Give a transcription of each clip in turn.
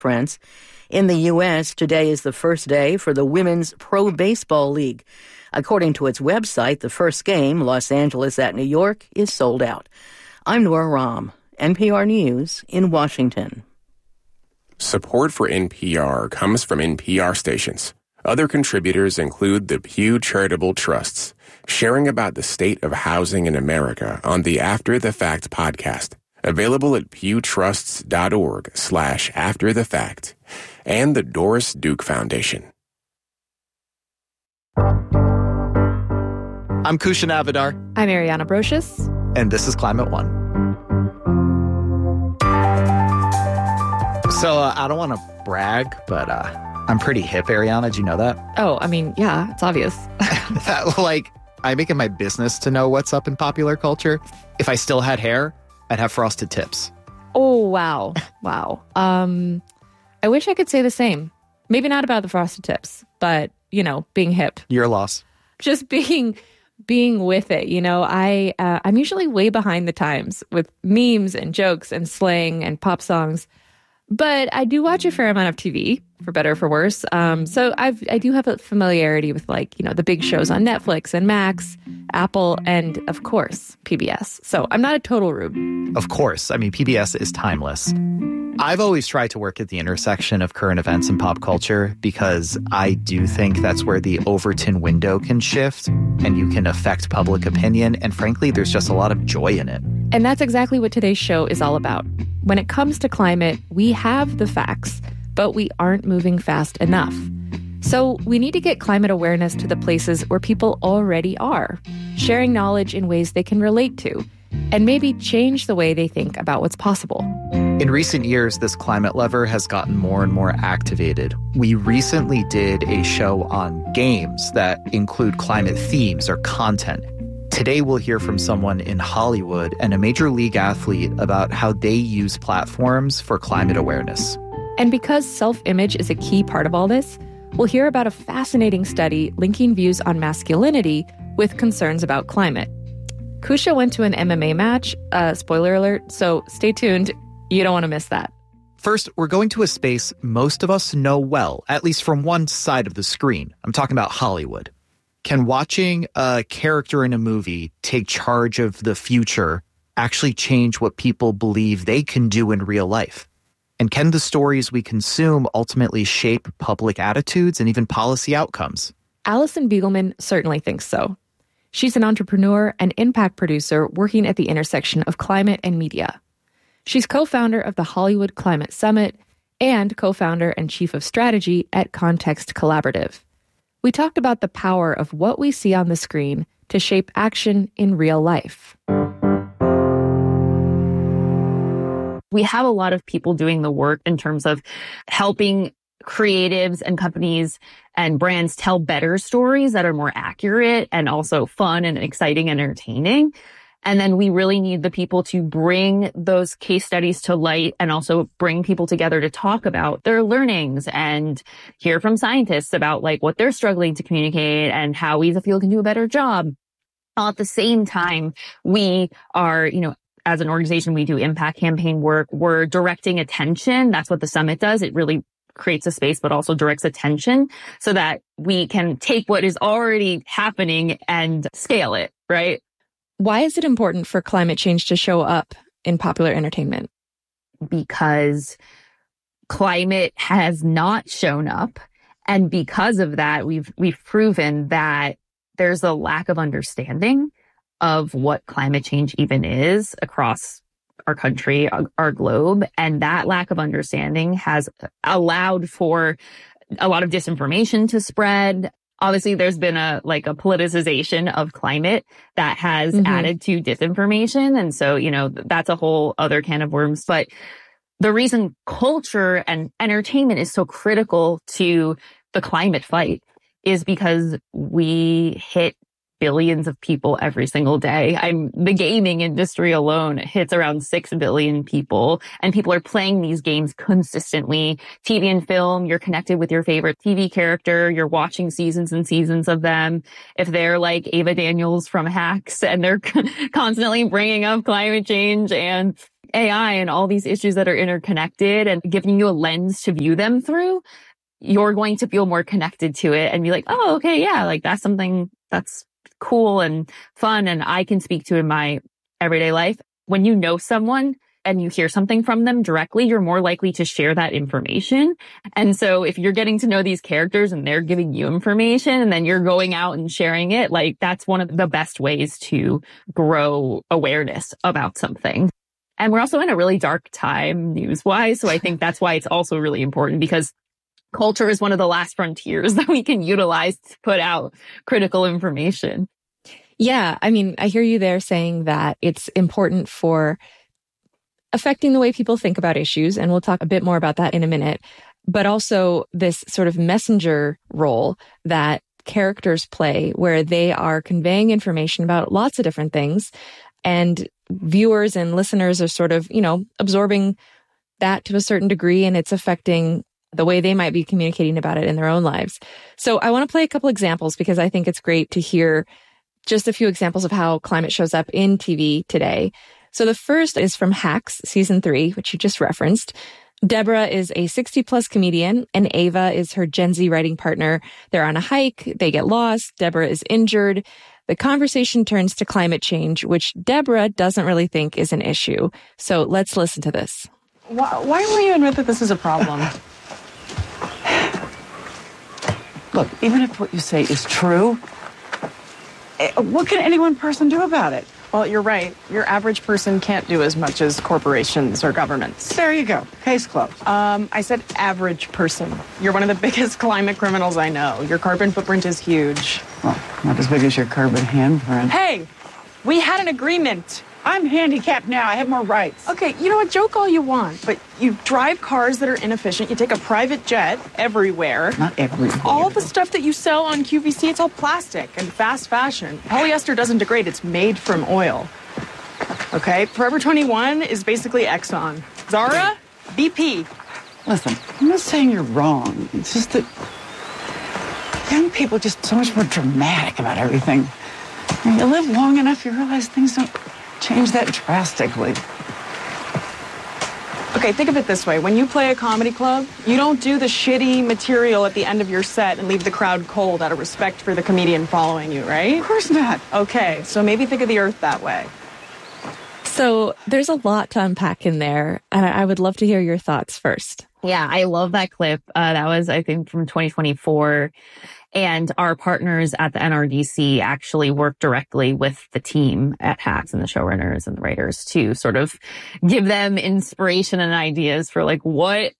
France. In the U.S., today is the first day for the Women's Pro Baseball League. According to its website, the first game, Los Angeles at New York, is sold out. I'm Nora Rahm, NPR News in Washington. Support for NPR comes from NPR stations. Other contributors include the Pew Charitable Trusts, sharing about the state of housing in America on the After the Fact podcast, available at pewtrusts.org/afterthefact, and the Doris Duke Foundation. I'm Kushan Avidar. I'm Ariana Brocious. And this is Climate One. So I don't want to brag, but I'm pretty hip, Ariana. Did you know that? Oh, I mean, yeah, it's obvious. I make it my business to know what's up in popular culture. If I still had hair, I'd have frosted tips. Oh, wow. Wow. I wish I could say the same. Maybe not about the frosted tips, but, being hip. Your loss. Just being with it. I'm usually way behind the times with memes and jokes and slang and pop songs. But I do watch a fair amount of TV, for better or for worse. So I do have a familiarity with the big shows on Netflix and Max, Apple, and of course, PBS. So I'm not a total rube. Of course. I mean, PBS is timeless. I've always tried to work at the intersection of current events and pop culture because I do think that's where the Overton window can shift and you can affect public opinion. And frankly, there's just a lot of joy in it. And that's exactly what today's show is all about. When it comes to climate, we have the facts, but we aren't moving fast enough. So we need to get climate awareness to the places where people already are, sharing knowledge in ways they can relate to, and maybe change the way they think about what's possible. In recent years, this climate lever has gotten more and more activated. We recently did a show on games that include climate themes or content. Today, we'll hear from someone in Hollywood and a major league athlete about how they use platforms for climate awareness. And because self-image is a key part of all this, we'll hear about a fascinating study linking views on masculinity with concerns about climate. Kusha went to an MMA match, spoiler alert, so stay tuned. You don't want to miss that. First, we're going to a space most of us know well, at least from one side of the screen. I'm talking about Hollywood. Can watching a character in a movie take charge of the future actually change what people believe they can do in real life? And can the stories we consume ultimately shape public attitudes and even policy outcomes? Allison Biegelman certainly thinks so. She's an entrepreneur and impact producer working at the intersection of climate and media. She's co-founder of the Hollywood Climate Summit and co-founder and chief of strategy at Context Collaborative. We talked about the power of what we see on the screen to shape action in real life. We have a lot of people doing the work in terms of helping creatives and companies and brands tell better stories that are more accurate and also fun and exciting and entertaining. And then we really need the people to bring those case studies to light and also bring people together to talk about their learnings and hear from scientists about what they're struggling to communicate and how we as a field can do a better job. At the same time, we are, as an organization, we do impact campaign work. We're directing attention. That's what the summit does. It really creates a space, but also directs attention so that we can take what is already happening and scale it, right? Why is it important for climate change to show up in popular entertainment? Because climate has not shown up. And because of that, we've proven that there's a lack of understanding of what climate change even is across our country, our globe. And that lack of understanding has allowed for a lot of disinformation to spread. Obviously, there's been a politicization of climate that has added to disinformation. And so, that's a whole other can of worms. But the reason culture and entertainment is so critical to the climate fight is because we hit billions of people every single day. The gaming industry alone hits around 6 billion people, and people are playing these games consistently. TV and film, you're connected with your favorite TV character. You're watching seasons and seasons of them. If they're like Ava Daniels from Hacks and they're constantly bringing up climate change and AI and all these issues that are interconnected and giving you a lens to view them through, you're going to feel more connected to it and be like, oh, okay, yeah, like that's something that's cool and fun and I can speak to in my everyday life. When you know someone and you hear something from them directly, you're more likely to share that information. And so if you're getting to know these characters and they're giving you information and then you're going out and sharing it, like that's one of the best ways to grow awareness about something. And we're also in a really dark time news-wise. So I think that's why it's also really important because culture is one of the last frontiers that we can utilize to put out critical information. Yeah. I mean, I hear you there saying that it's important for affecting the way people think about issues. And we'll talk a bit more about that in a minute. But also this sort of messenger role that characters play where they are conveying information about lots of different things. And viewers and listeners are sort of, absorbing that to a certain degree. And it's affecting the way they might be communicating about it in their own lives. So I want to play a couple examples because I think it's great to hear just a few examples of how climate shows up in TV today. So the first is from Hacks, season 3, which you just referenced. Deborah is a 60-plus comedian, and Ava is her Gen Z writing partner. They're on a hike. They get lost. Deborah is injured. The conversation turns to climate change, which Deborah doesn't really think is an issue. So let's listen to this. Why won't you admit that this is a problem? Look, even if what you say is true, what can any one person do about it? Well, you're right. Your average person can't do as much as corporations or governments. There you go. Case closed. I said average person. You're one of the biggest climate criminals I know. Your carbon footprint is huge. Well, not as big as your carbon handprint. Hey, we had an agreement. I'm handicapped now. I have more rights. Okay, you know what? Joke all you want, but you drive cars that are inefficient. You take a private jet everywhere. Not everywhere. All the stuff that you sell on QVC, it's all plastic and fast fashion. Polyester doesn't degrade. It's made from oil. Okay? Forever 21 is basically Exxon. Zara, BP. Listen, I'm not saying you're wrong. It's just that young people are just so much more dramatic about everything. When you live long enough, you realize things don't change that drastically. Okay, think of it this way. When you play a comedy club, you don't do the shitty material at the end of your set and leave the crowd cold out of respect for the comedian following you, right? Of course not. Okay, so maybe think of the earth that way. So there's a lot to unpack in there, and I would love to hear your thoughts first. Yeah, I love that clip. That was, I think, from 2024. And our partners at the NRDC actually work directly with the team at Hacks and the showrunners and the writers to sort of give them inspiration and ideas for like what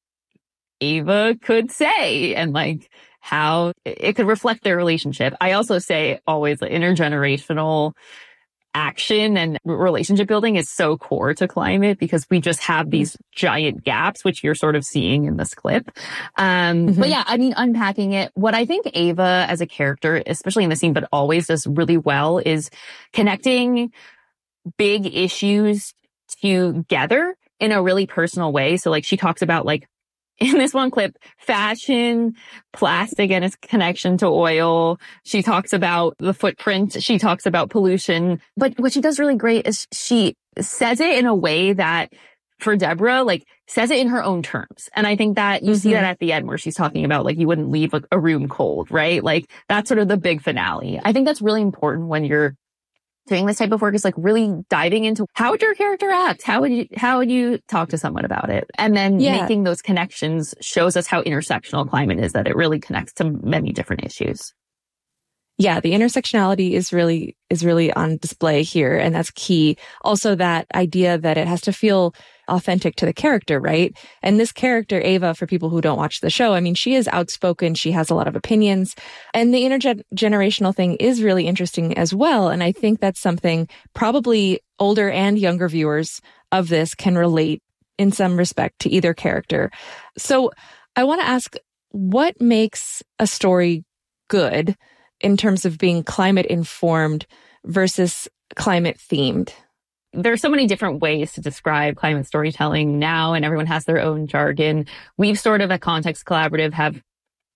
Ava could say and like how it could reflect their relationship. I also say always the intergenerational action and relationship building is so core to climate because we just have these giant gaps, which you're sort of seeing in this clip. But yeah, I mean, unpacking it, what I think Ava as a character, especially in the scene, but always does really well is connecting big issues together in a really personal way. So like she talks about like, in this one clip, fashion, plastic and its connection to oil. She talks about the footprint. She talks about pollution. But what she does really great is she says it in a way that for Deborah, like says it in her own terms. And I think that you see that at the end where she's talking about like you wouldn't leave a room cold, right? Like that's sort of the big finale. I think that's really important when you're doing this type of work is like really diving into how would your character act? How would you talk to someone about it? And then making those connections shows us how intersectional climate is, that it really connects to many different issues. Yeah, the intersectionality is really on display here. And that's key. Also that idea that it has to feel authentic to the character, right? And this character, Ava, for people who don't watch the show, I mean, she is outspoken. She has a lot of opinions. And the intergenerational thing is really interesting as well. And I think that's something probably older and younger viewers of this can relate in some respect to either character. So I want to ask, what makes a story good in terms of being climate informed versus climate themed? There's so many different ways to describe climate storytelling now, and everyone has their own jargon. We've sort of at Context Collaborative have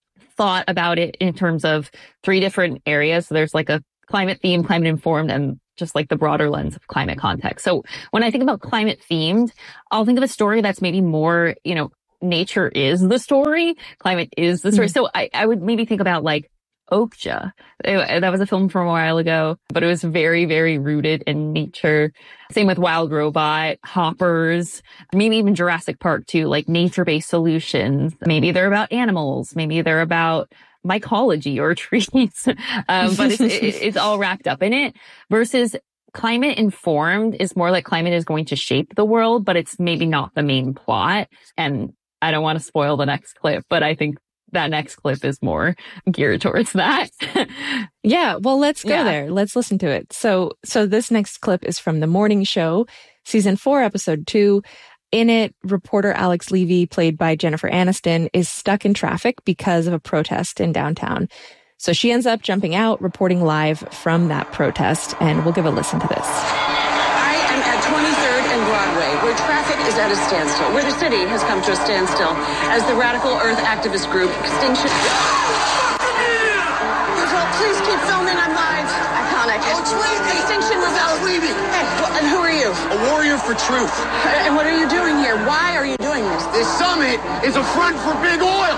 thought about it in terms of 3 different areas. So there's like a climate themed, climate informed, and just like the broader lens of climate context. So when I think about climate themed, I'll think of a story that's maybe more, nature is the story, climate is the story. So I would maybe think about like Okja. That was a film from a while ago, but it was very, very rooted in nature. Same with Wild Robot, Hoppers, maybe even Jurassic Park too, like nature-based solutions. Maybe they're about animals. Maybe they're about mycology or trees. But it's all wrapped up in it versus climate informed is more like climate is going to shape the world, but it's maybe not the main plot. And I don't want to spoil the next clip, but I think that next clip is more geared towards that. Yeah, well, let's go there. Let's listen to it. So this next clip is from The Morning Show, season 4, episode 2. In it, reporter Alex Levy, played by Jennifer Aniston, is stuck in traffic because of a protest in downtown. So she ends up jumping out, reporting live from that protest, and we'll give a listen to this. I am at 23rd and Broadway, where traffic is at a standstill, where the city has come to a standstill as the radical earth activist group Extinction... Please keep filming, I'm live. Iconic. Oh, it's Levy. Extinction Rebellion. Levy. Hey, and who are you? A warrior for truth. And what are you doing here? Why are you doing this? This summit is a front for big oil.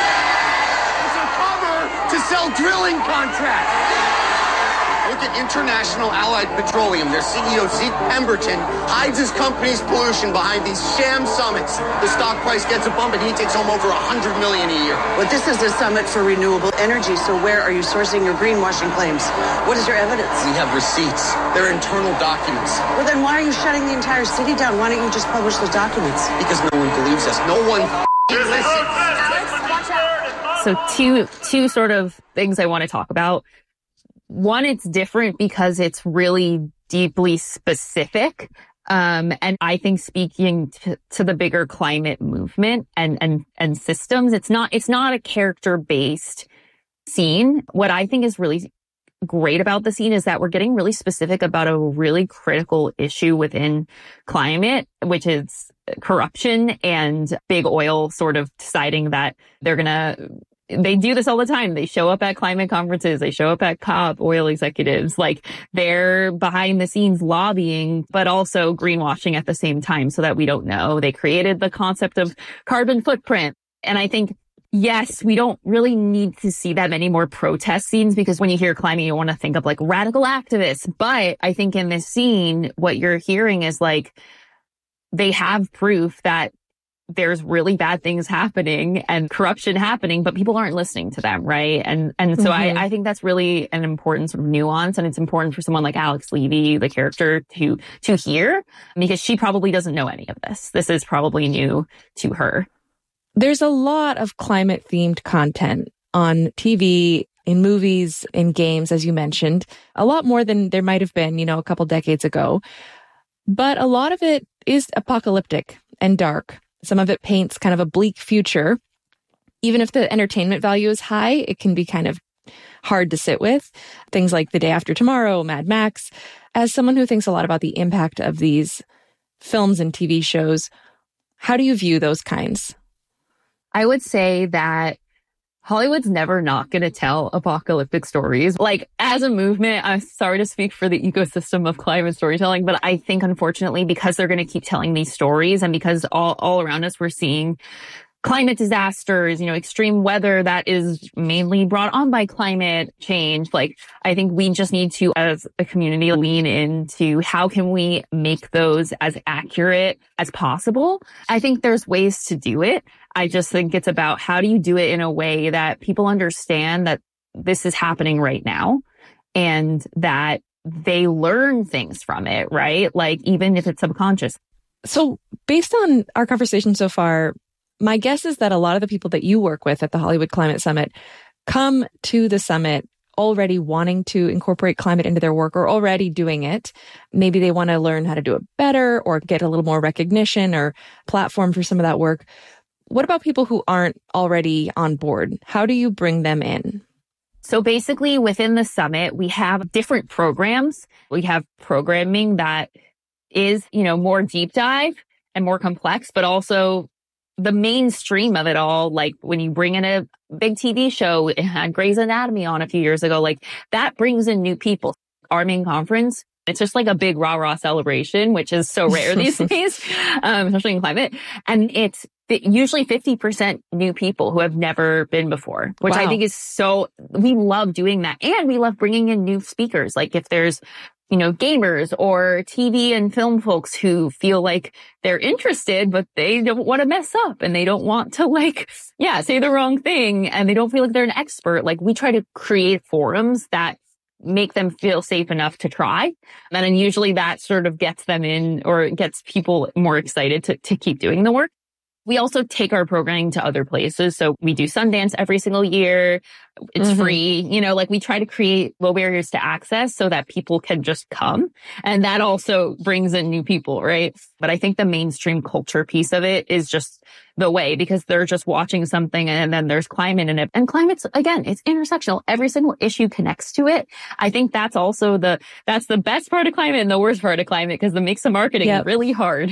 It's a cover to sell drilling contracts. Look at International Allied Petroleum. Their CEO, Zeke Pemberton, hides his company's pollution behind these sham summits. The stock price gets a bump and he takes home over $100 million a year. But this is a summit for renewable energy, so where are you sourcing your greenwashing claims? What is your evidence? We have receipts. They're internal documents. Well, then why are you shutting the entire city down? Why don't you just publish those documents? Because no one believes us. No one listens. Alex, watch out. So two sort of things I want to talk about. One, it's different because it's really deeply specific. And I think speaking to the bigger climate movement and systems, it's not a character-based scene. What I think is really great about the scene is that we're getting really specific about a really critical issue within climate, which is corruption and big oil sort of deciding that they do this all the time. They show up at climate conferences. They show up at COP, oil executives. Like they're behind the scenes lobbying, but also greenwashing at the same time so that we don't know. They created the concept of carbon footprint. And I think, yes, we don't really need to see that many more protest scenes because when you hear climate, you want to think of like radical activists. But I think in this scene, what you're hearing is like they have proof that there's really bad things happening and corruption happening, but people aren't listening to them, right? And so I think that's really an important sort of nuance, and it's important for someone like Alex Levy, the character, to hear, because she probably doesn't know any of this. This is probably new to her. There's a lot of climate-themed content on TV, in movies, in games, as you mentioned, a lot more than there might have been, a couple decades ago. But a lot of it is apocalyptic and dark. Some of it paints kind of a bleak future. Even if the entertainment value is high, it can be kind of hard to sit with. Things like The Day After Tomorrow, Mad Max. As someone who thinks a lot about the impact of these films and TV shows, how do you view those kinds? I would say that Hollywood's never not going to tell apocalyptic stories. Like, as a movement, I'm sorry to speak for the ecosystem of climate storytelling, but I think, unfortunately, because they're going to keep telling these stories and because all around us we're seeing climate disasters, extreme weather that is mainly brought on by climate change. Like, I think we just need to, as a community, lean into how can we make those as accurate as possible. I think there's ways to do it. I just think it's about how do you do it in a way that people understand that this is happening right now and that they learn things from it, right? Like, even if it's subconscious. So based on our conversation so far, my guess is that a lot of the people that you work with at the Hollywood Climate Summit come to the summit already wanting to incorporate climate into their work or already doing it. Maybe they want to learn how to do it better or get a little more recognition or platform for some of that work. What about people who aren't already on board? How do you bring them in? So basically within the summit, we have different programs. We have programming that is, more deep dive and more complex, but also the mainstream of it all. Like when you bring in a big TV show, it had Grey's Anatomy on a few years ago, like that brings in new people. Our main conference It's just like a big rah-rah celebration, which is so rare these days, especially in climate. And it's usually 50% new people who have never been before, which I think is we love doing that. And we love bringing in new speakers. Like if there's, gamers or TV and film folks who feel like they're interested, but they don't want to mess up and they don't want to say the wrong thing and they don't feel like they're an expert. Like we try to create forums that make them feel safe enough to try. And then usually that sort of gets them in or gets people more excited to keep doing the work. We also take our programming to other places. So we do Sundance every single year. It's free. We try to create low barriers to access so that people can just come. And that also brings in new people, right? But I think the mainstream culture piece of it is just the way, because they're just watching something and then there's climate in it. And climate's, again, it's intersectional. Every single issue connects to it. I think that's also that's the best part of climate and the worst part of climate, because it makes the marketing really hard.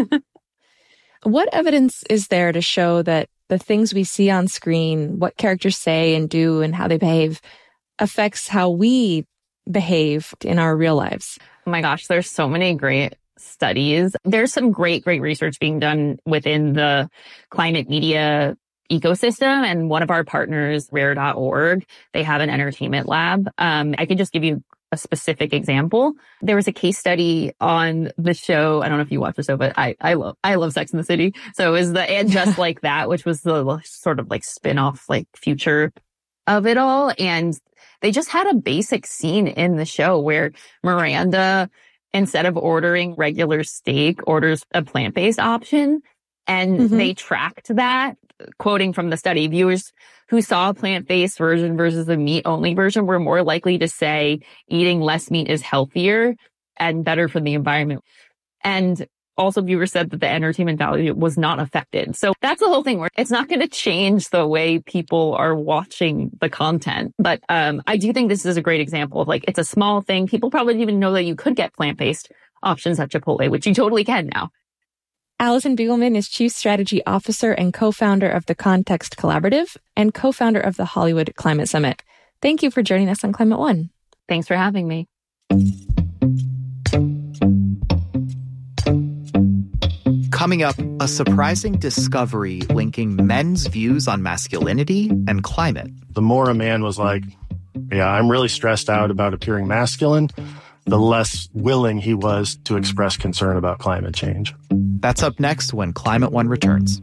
What evidence is there to show that the things we see on screen, what characters say and do and how they behave, affects how we behave in our real lives? Oh my gosh, there's so many great studies. There's some great research being done within the climate media ecosystem. And one of our partners, Rare.org, they have an entertainment lab. I could just give you a specific example. There was a case study on the show. I don't know if you watch the show, but I love Sex and the City. So it was And Just Like That, which was the sort of spin-off future of it all. And they just had a basic scene in the show where Miranda, instead of ordering regular steak, orders a plant-based option. And they tracked that, quoting from the study, viewers who saw a plant-based version versus a meat-only version were more likely to say eating less meat is healthier and better for the environment. And also viewers said that the entertainment value was not affected. So that's the whole thing, where it's not going to change the way people are watching the content. But I do think this is a great example of it's a small thing. People probably didn't even know that you could get plant-based options at Chipotle, which you totally can now. Allison Biegelman is Chief Strategy Officer and co-founder of the Context Collaborative and co-founder of the Hollywood Climate Summit. Thank you for joining us on Climate One. Thanks for having me. Coming up, a surprising discovery linking men's views on masculinity and climate. The more a man was like, I'm really stressed out about appearing masculine, the less willing he was to express concern about climate change. That's up next when Climate One returns.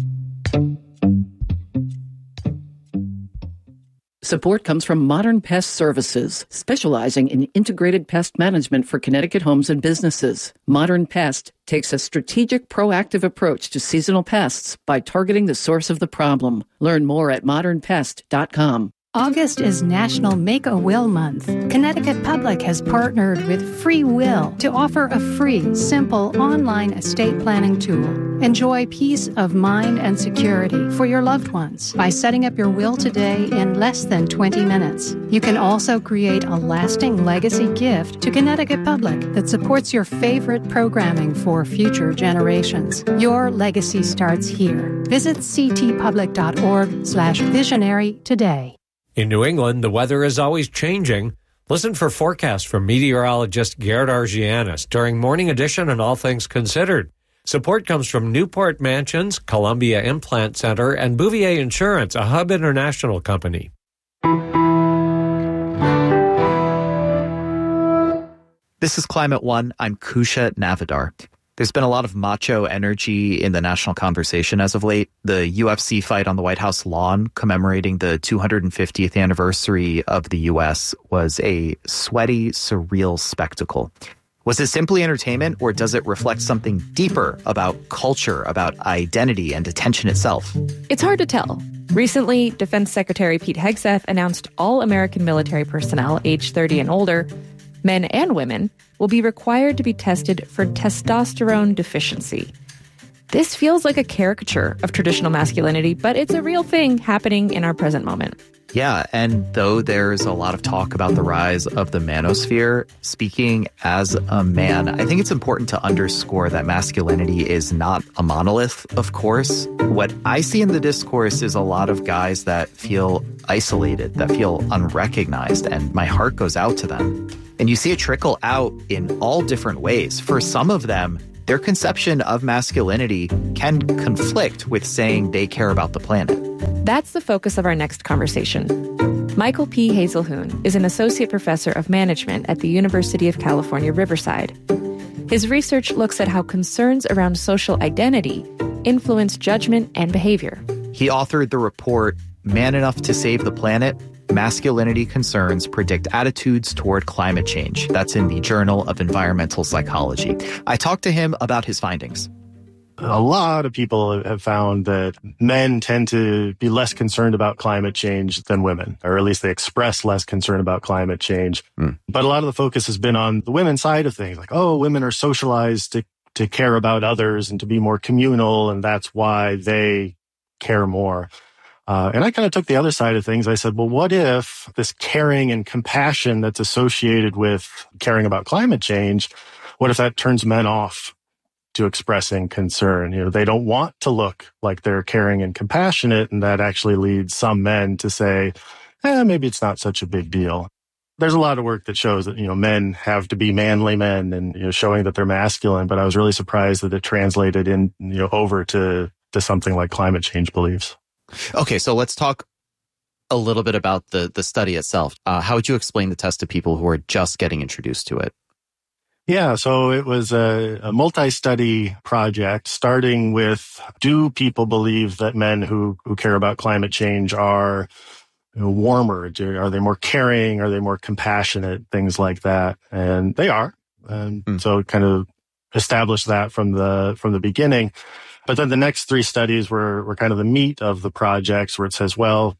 Support comes from Modern Pest Services, specializing in integrated pest management for Connecticut homes and businesses. Modern Pest takes a strategic, proactive approach to seasonal pests by targeting the source of the problem. Learn more at modernpest.com. August is National Make-A-Will Month. Connecticut Public has partnered with Free Will to offer a free, simple online estate planning tool. Enjoy peace of mind and security for your loved ones by setting up your will today in less than 20 minutes. You can also create a lasting legacy gift to Connecticut Public that supports your favorite programming for future generations. Your legacy starts here. Visit ctpublic.org/visionary today. In New England, the weather is always changing. Listen for forecasts from meteorologist Gerd Argianis during Morning Edition and All Things Considered. Support comes from Newport Mansions, Columbia Implant Center, and Bouvier Insurance, a Hub International company. This is Climate One. I'm Kusha Navidar. There's been a lot of macho energy in the national conversation as of late. The UFC fight on the White House lawn commemorating the 250th anniversary of the U.S. was a sweaty, surreal spectacle. Was it simply entertainment, or does it reflect something deeper about culture, about identity and attention itself? It's hard to tell. Recently, Defense Secretary Pete Hegseth announced all American military personnel aged 30 and older, men and women, will be required to be tested for testosterone deficiency. This feels like a caricature of traditional masculinity, but it's a real thing happening in our present moment. Yeah, and though there's a lot of talk about the rise of the manosphere, speaking as a man, I think it's important to underscore that masculinity is not a monolith, of course. What I see in the discourse is a lot of guys that feel isolated, that feel unrecognized, and my heart goes out to them. And you see it trickle out in all different ways. For some of them, their conception of masculinity can conflict with saying they care about the planet. That's the focus of our next conversation. Michael P. Hazelhoon is an associate professor of management at the University of California, Riverside. His research looks at how concerns around social identity influence judgment and behavior. He authored the report, Man Enough to Save the Planet, Masculinity Concerns Predict Attitudes Toward Climate Change. That's in the Journal of Environmental Psychology. I talked to him about his findings. A lot of people have found that men tend to be less concerned about climate change than women, or at least they express less concern about climate change. But a lot of the focus has been on the women's side of things, like, oh, women are socialized to care about others and to be more communal, and that's why they care more. And I kind of took the other side of things. I said, well, what if this caring and compassion that's associated with caring about climate change, what if that turns men off to expressing concern? You know, they don't want to look like they're caring and compassionate, and that actually leads some men to say, maybe it's not such a big deal. There's a lot of work that shows that, men have to be manly men and, showing that they're masculine, but I was really surprised that it translated in, over to something like climate change beliefs. Okay, so let's talk a little bit about the study itself. How would you explain the test to people who are just getting introduced to it? Yeah, so it was a multi-study project starting with, do people believe that men who care about climate change are warmer? Are they more caring? Are they more compassionate? Things like that. And they are. And so kind of established that from the beginning. But then the next three studies were kind of the meat of the projects, where it says, well,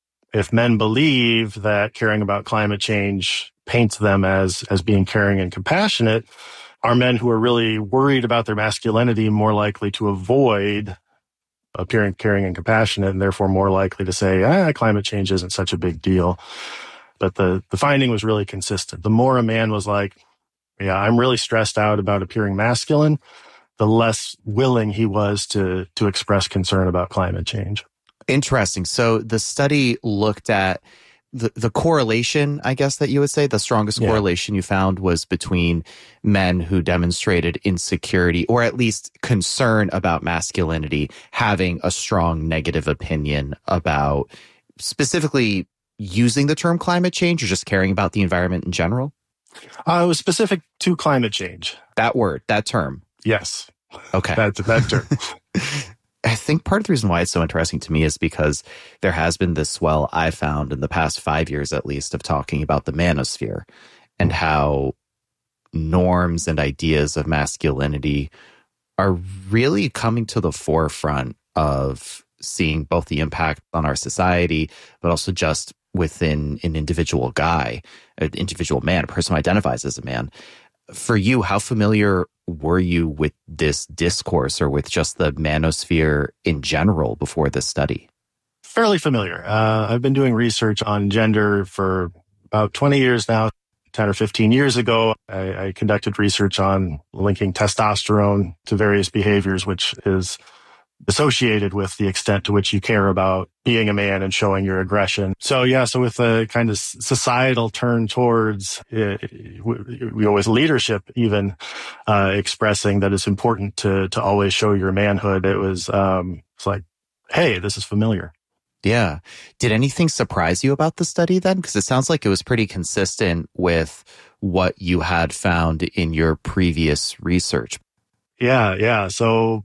if men believe that caring about climate change paints them as being caring and compassionate, are men who are really worried about their masculinity more likely to avoid appearing caring and compassionate, and therefore more likely to say, climate change isn't such a big deal? But the finding was really consistent. The more a man was like, yeah, I'm really stressed out about appearing masculine, the less willing he was to express concern about climate change. Interesting. So the study looked at the correlation, I guess that you would say, the strongest correlation you found was between men who demonstrated insecurity, or at least concern about masculinity, having a strong negative opinion about specifically using the term climate change, or just caring about the environment in general? It was specific to climate change. That word, that term. Yes. Okay. That term. I think part of the reason why it's so interesting to me is because there has been this swell I found in the past 5 years, at least, of talking about the manosphere and how norms and ideas of masculinity are really coming to the forefront of seeing both the impact on our society, but also just within an individual guy, an individual man, a person who identifies as a man. For you, how familiar were you with this discourse, or with just the manosphere in general, before this study? Fairly familiar. I've been doing research on gender for about 20 years now. 10 or 15 years ago, I conducted research on linking testosterone to various behaviors, which is associated with the extent to which you care about being a man and showing your aggression. So with a kind of societal turn towards we always leadership, even expressing that it's important to always show your manhood, it's like, hey, this is familiar. Yeah. Did anything surprise you about the study then? Because it sounds like it was pretty consistent with what you had found in your previous research. Yeah. So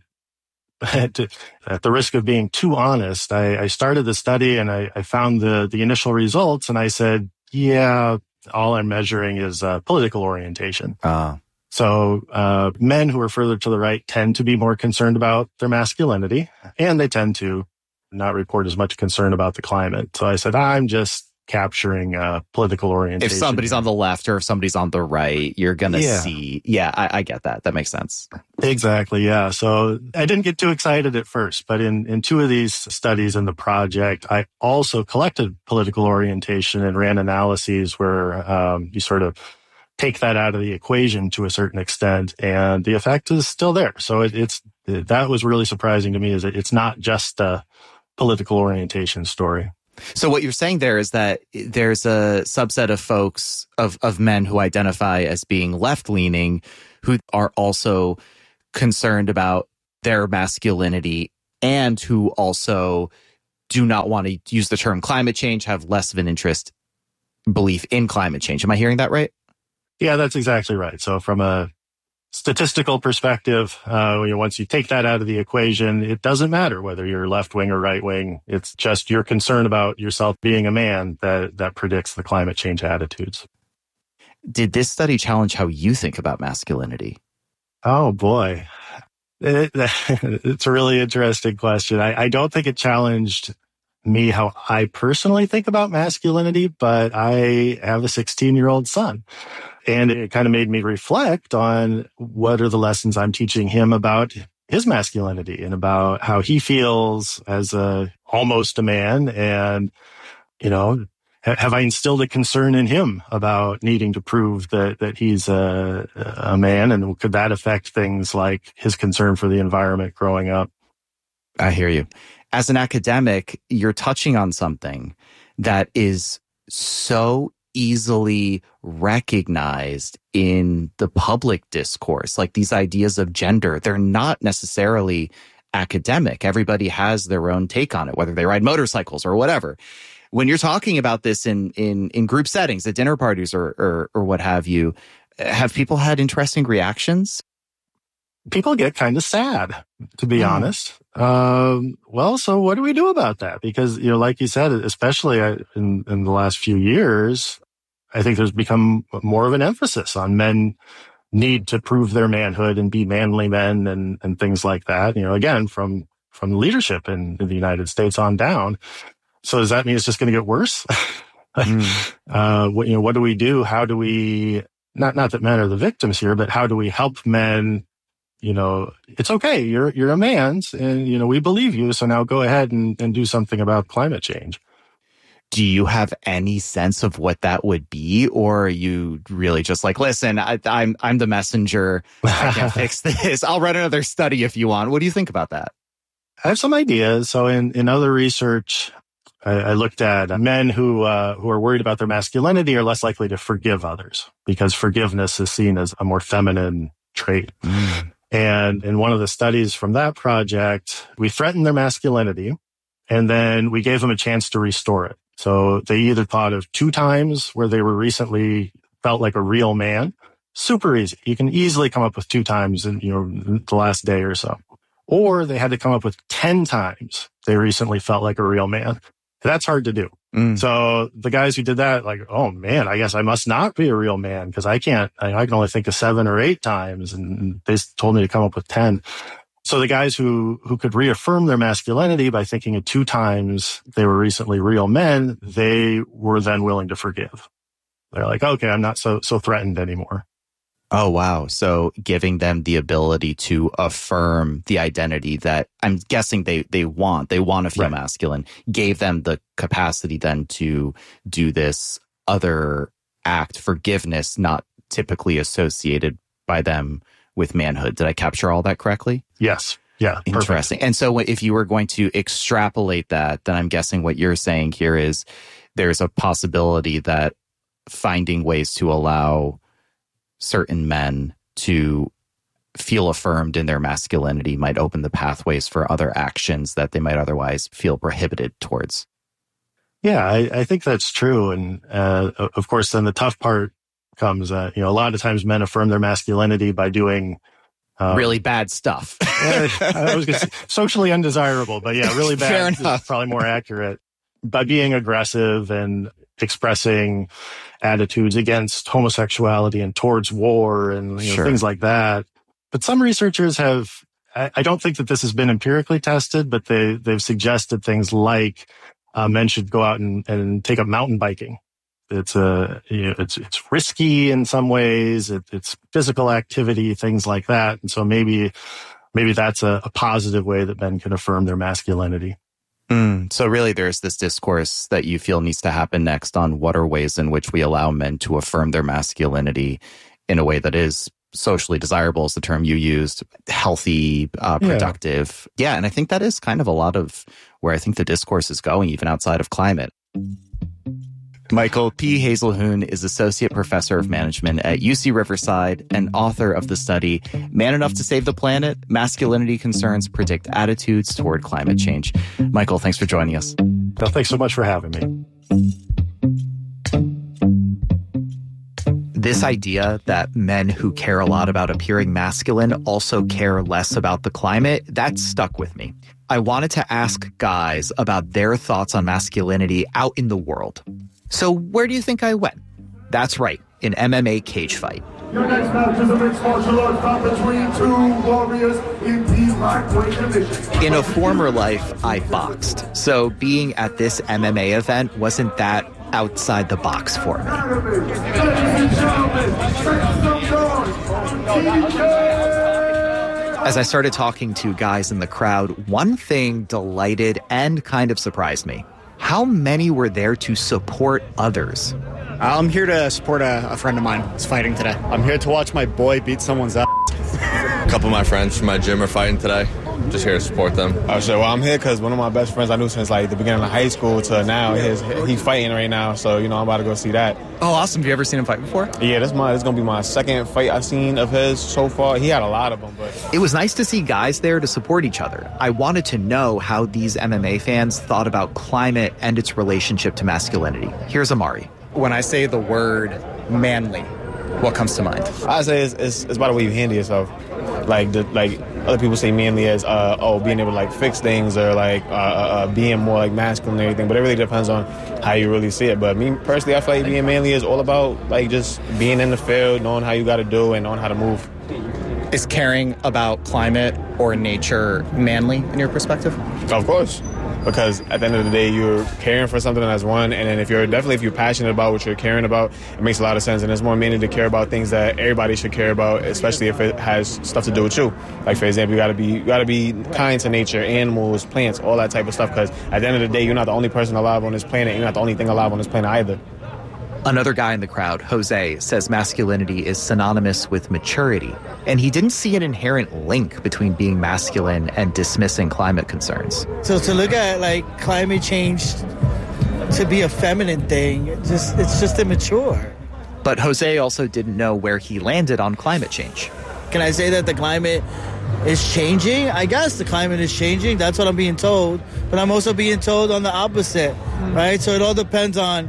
at the risk of being too honest, I started the study and I found the initial results, and I said, all I'm measuring is political orientation. So men who are further to the right tend to be more concerned about their masculinity, and they tend to not report as much concern about the climate. So I said, I'm just capturing political orientation. If somebody's on the left or if somebody's on the right, you're going to see. Yeah, I get that. That makes sense. Exactly. Yeah. So I didn't get too excited at first, but in two of these studies in the project, I also collected political orientation and ran analyses where you sort of take that out of the equation to a certain extent, and the effect is still there. So that was really surprising to me, is that it's not just a political orientation story. So what you're saying there is that there's a subset of folks, of men who identify as being left-leaning, who are also concerned about their masculinity and who also do not want to use the term climate change, have less of an belief in climate change. Am I hearing that right? Yeah, that's exactly right. So from a statistical perspective, once you take that out of the equation, it doesn't matter whether you're left wing or right wing. It's just your concern about yourself being a man that predicts the climate change attitudes. Did this study challenge how you think about masculinity? Oh, boy. It's a really interesting question. I don't think it challenged me how I personally think about masculinity, but I have a 16-year-old son. And it kind of made me reflect on what are the lessons I'm teaching him about his masculinity and about how he feels as almost a man. And, have I instilled a concern in him about needing to prove that he's a man? And could that affect things like his concern for the environment growing up? I hear you. As an academic, you're touching on something that is so easily recognized in the public discourse. Like these ideas of gender, they're not necessarily academic. Everybody has their own take on it, whether they ride motorcycles or whatever. When you're talking about this in group settings, at dinner parties or what have you, have people had interesting reactions? People get kind of sad, to be honest. Well, so what do we do about that? Because, like you said, especially in the last few years, I think there's become more of an emphasis on men need to prove their manhood and be manly men and things like that. Again, from leadership in the United States on down. So does that mean it's just going to get worse? What do we do? How do we, not that men are the victims here, but how do we help men? It's okay. You're a man and, we believe you. So now go ahead and do something about climate change. Do you have any sense of what that would be? Or are you really just like, listen, I'm the messenger. I can't fix this. I'll run another study if you want. What do you think about that? I have some ideas. So in other research, I looked at men who are worried about their masculinity are less likely to forgive others because forgiveness is seen as a more feminine trait. And in one of the studies from that project, we threatened their masculinity and then we gave them a chance to restore it. So they either thought of 2 times where they were recently felt like a real man. Super easy. You can easily come up with 2 times in the last day or so. Or they had to come up with 10 times they recently felt like a real man. That's hard to do. So the guys who did that, like, oh man, I guess I must not be a real man because I can only think of 7 or 8 times. And they told me to come up with 10. So the guys who could reaffirm their masculinity by thinking of 2 times they were recently real men, they were then willing to forgive. They're like, okay, I'm not so threatened anymore. Oh, wow. So giving them the ability to affirm the identity that I'm guessing they want to feel masculine, gave them the capacity then to do this other act, forgiveness, not typically associated by them with manhood. Did I capture all that correctly? Yes. Yeah. Interesting. Perfect. And so if you were going to extrapolate that, then I'm guessing what you're saying here is there's a possibility that finding ways to allow certain men to feel affirmed in their masculinity might open the pathways for other actions that they might otherwise feel prohibited towards. Yeah, I think that's true. And of course, then the tough part comes, a lot of times men affirm their masculinity by doing really bad stuff. I was going to say socially undesirable, but yeah, really bad is probably more accurate. By being aggressive and expressing attitudes against homosexuality and towards war and things like that. But some researchers have, I don't think that this has been empirically tested, but they've suggested things like men should go out and take up mountain biking. It's it's risky in some ways. It's physical activity, things like that. And so maybe that's a positive way that men can affirm their masculinity. So really there's this discourse that you feel needs to happen next on what are ways in which we allow men to affirm their masculinity in a way that is socially desirable is the term you used, healthy, productive. Yeah, and I think that is kind of a lot of where I think the discourse is going, even outside of climate. Michael P. Hazelhoon is Associate Professor of Management at UC Riverside and author of the study, Man Enough to Save the Planet, Masculinity Concerns Predict Attitudes Toward Climate Change. Michael, thanks for joining us. Well, thanks so much for having me. This idea that men who care a lot about appearing masculine also care less about the climate, that stuck with me. I wanted to ask guys about their thoughts on masculinity out in the world. So where do you think I went? That's right, an MMA cage fight. Your next match is a mixed martial arts bout between two warriors in the lightweight division. In a former life, I boxed. So being at this MMA event wasn't that outside the box for me. Ladies and gentlemen, make some noise. As I started talking to guys in the crowd, one thing delighted and kind of surprised me. How many were there to support others? I'm here to support a friend of mine who's fighting today. I'm here to watch my boy beat someone's ass. A couple of my friends from my gym are fighting today. Just here to support them. I'm here because one of my best friends I knew since like the beginning of high school to now, he's fighting right now. So, I'm about to go see that. Oh, awesome. Have you ever seen him fight before? Yeah, this is going to be my second fight I've seen of his so far. He had a lot of them, but... It was nice to see guys there to support each other. I wanted to know how these MMA fans thought about climate and its relationship to masculinity. Here's Amari. When I say the word manly, what comes to mind? I say it's by the way you handle yourself. Like other people say manly as being able to like fix things or like being more like masculine and everything, but it really depends on how you really see it. But me personally, I feel like being manly is all about like just being in the field, knowing how you got to do and knowing how to move. Is caring about climate or nature manly in your perspective? Of course. Because at the end of the day, you're caring for something as one, and then if you're passionate about what you're caring about, it makes a lot of sense, and it's more manly to care about things that everybody should care about, especially if it has stuff to do with you. Like for example, you gotta be kind to nature, animals, plants, all that type of stuff. Because at the end of the day, you're not the only person alive on this planet. You're not the only thing alive on this planet either. Another guy in the crowd, Jose, says masculinity is synonymous with maturity, and he didn't see an inherent link between being masculine and dismissing climate concerns. So to look at like climate change to be a feminine thing, it's just immature. But Jose also didn't know where he landed on climate change. Can I say that the climate is changing? I guess the climate is changing. That's what I'm being told. But I'm also being told on the opposite, right? So it all depends on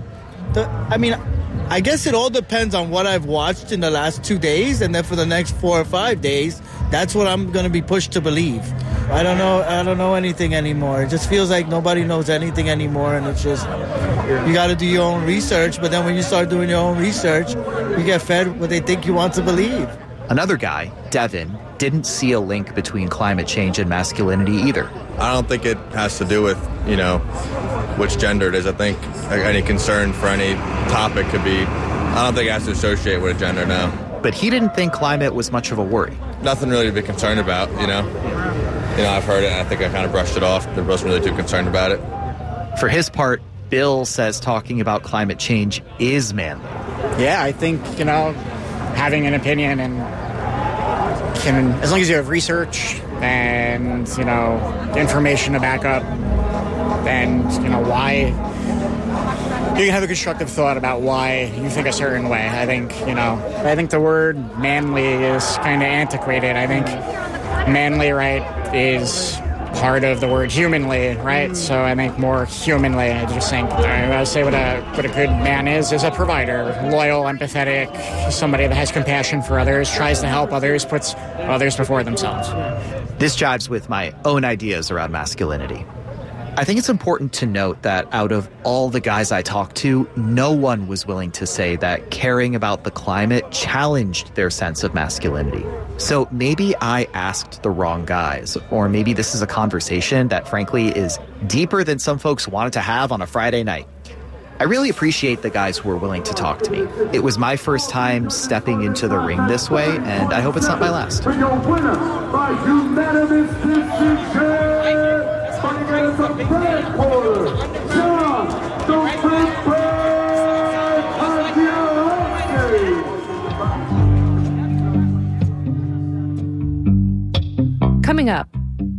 I guess it all depends on what I've watched in the last 2 days, and then for the next 4 or 5 days, that's what I'm going to be pushed to believe. I don't know anything anymore. It just feels like nobody knows anything anymore, and it's just, you got to do your own research, but then when you start doing your own research, you get fed what they think you want to believe. Another guy, Devin, didn't see a link between climate change and masculinity either. I don't think it has to do with, which gender it is. I think any concern for any topic could be, I don't think it has to associate with a gender now. But he didn't think climate was much of a worry. Nothing really to be concerned about, I've heard it and I think I kind of brushed it off. I wasn't really too concerned about it. For his part, Bill says talking about climate change is manly. Yeah, I think, having an opinion and as long as you have research and, information to back up, and, why you can have a constructive thought about why you think a certain way. I think the word manly is kind of antiquated. I think manly, right, is part of the word humanly, right? So I think more humanly, I just think, I say what a good man is a provider, loyal, empathetic, somebody that has compassion for others, tries to help others, puts others before themselves. This jives with my own ideas around masculinity. I think it's important to note that out of all the guys I talked to, no one was willing to say that caring about the climate challenged their sense of masculinity. So maybe I asked the wrong guys, or maybe this is a conversation that frankly is deeper than some folks wanted to have on a Friday night. I really appreciate the guys who were willing to talk to me. It was my first time stepping into the ring this way, and I hope it's not my last. For your winner by unanimous decision.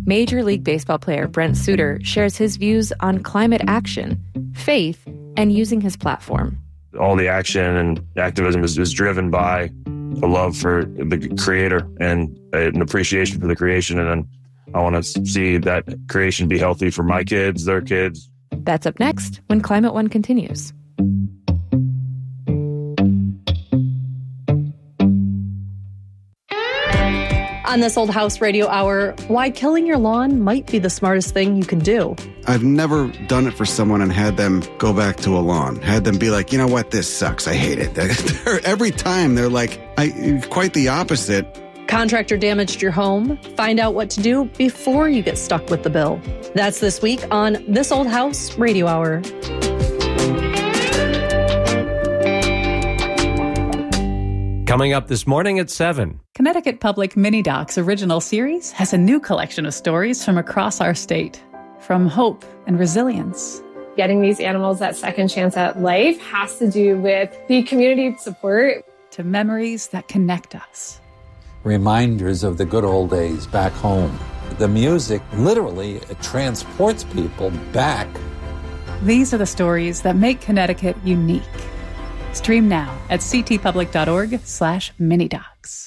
Major League Baseball player Brent Suter shares his views on climate action, faith, and using his platform. All the action and activism is driven by a love for the creator and an appreciation for the creation. And I want to see that creation be healthy for my kids, their kids. That's up next when Climate One continues. On This Old House Radio Hour, why killing your lawn might be the smartest thing you can do. I've never done it for someone and had them go back to a lawn, had them be like, you know what, this sucks, I hate it. Every time they're like, quite the opposite. Contractor damaged your home? Find out what to do before you get stuck with the bill. That's this week on This Old House Radio Hour. Coming up this morning at 7. Connecticut Public Mini Docs original series has a new collection of stories from across our state, from hope and resilience. Getting these animals that second chance at life has to do with the community support. To memories that connect us. Reminders of the good old days back home. The music literally transports people back. These are the stories that make Connecticut unique. Stream now at ctpublic.org/minidocs.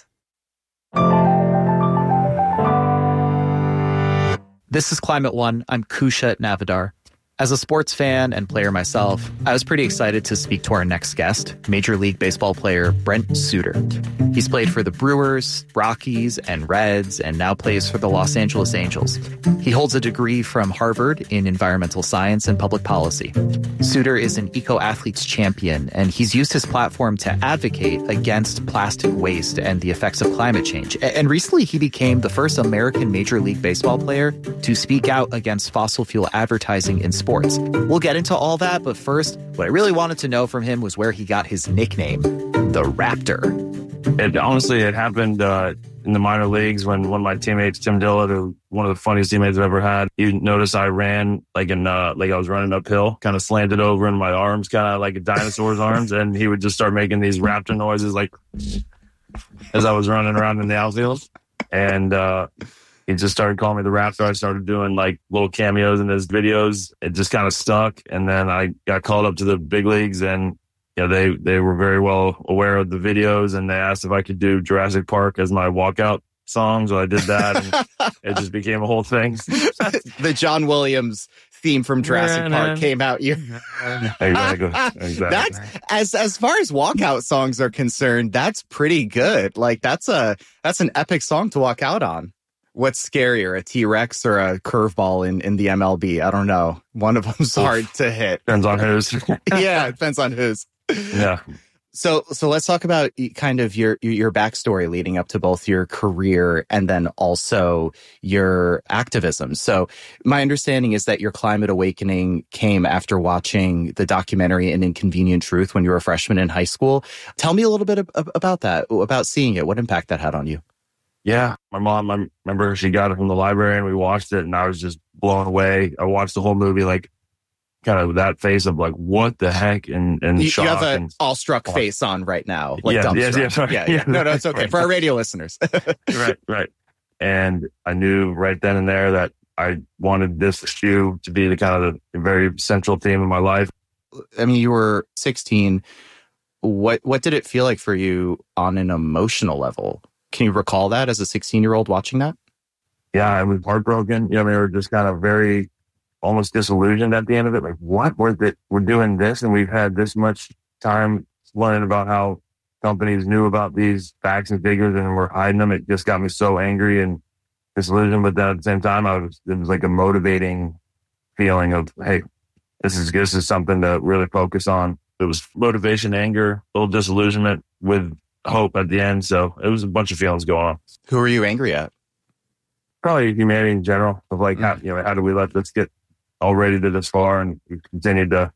This is Climate One. I'm Kusha Navidar. As a sports fan and player myself, I was pretty excited to speak to our next guest, Major League Baseball player Brent Suter. He's played for the Brewers, Rockies, and Reds, and now plays for the Los Angeles Angels. He holds a degree from Harvard in environmental science and public policy. Suter is an eco-athletes champion, and he's used his platform to advocate against plastic waste and the effects of climate change. And recently, he became the first American Major League Baseball player to speak out against fossil fuel advertising in sports. We'll get into all that, but first, what I really wanted to know from him was where he got his nickname, the Raptor. It happened in the minor leagues when one of my teammates, Tim Dillard, who one of the funniest teammates I've ever had, he noticed I ran like I was running uphill, kind of slanted over in my arms, kind of like a dinosaur's arms, and he would just start making these raptor noises like as I was running around in the outfield. And he just started calling me the Raptor. I started doing like little cameos in his videos. It just kind of stuck. And then I got called up to the big leagues, and they were very well aware of the videos, and they asked if I could do Jurassic Park as my walkout song. So I did that, and it just became a whole thing. The John Williams theme from Jurassic Park came out. Exactly. That's as far as walkout songs are concerned, that's pretty good. Like that's an epic song to walk out on. What's scarier, a T-Rex or a curveball in the MLB? I don't know. One of them's hard to hit. Depends on whose. Yeah, it depends on whose. Yeah. So let's talk about kind of your backstory leading up to both your career and then also your activism. So my understanding is that your climate awakening came after watching the documentary An Inconvenient Truth when you were a freshman in high school. Tell me a little bit about that, about seeing it, what impact that had on you. Yeah, my mom, I remember she got it from the library and we watched it, and I was just blown away. I watched the whole movie like kind of that face of like, what the heck? And shock. You have an awestruck face on right now. Like yeah, sorry. Yeah. No, it's okay. Right. For our radio listeners. Right. And I knew right then and there that I wanted this issue to be the kind of the very central theme of my life. I mean, you were 16. What did it feel like for you on an emotional level? Can you recall that as a 16-year-old watching that? Yeah, I was heartbroken. We were just kind of very almost disillusioned at the end of it. Like, what? We're doing this, and we've had this much time learning about how companies knew about these facts and figures and were hiding them. It just got me so angry and disillusioned. But then at the same time, it was like a motivating feeling of, hey, this is something to really focus on. It was motivation, anger, a little disillusionment with hope at the end. So it was a bunch of feelings going on. Who are you angry at? Probably humanity in general, of like, how do we let this get already to this far and we continue to